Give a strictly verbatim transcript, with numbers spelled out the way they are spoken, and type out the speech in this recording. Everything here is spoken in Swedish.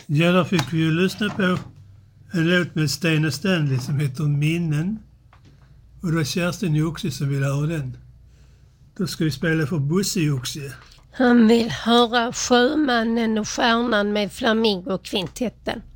Ja, då fick vi ju lyssna på en låt med Sten och Stanley som heter Minnen. Och då Kerstin Joxie som vill höra den. Då ska vi spela för Bosse Joxie. Han vill höra Sjömannen och Stjärnan med Flamingokvintetten.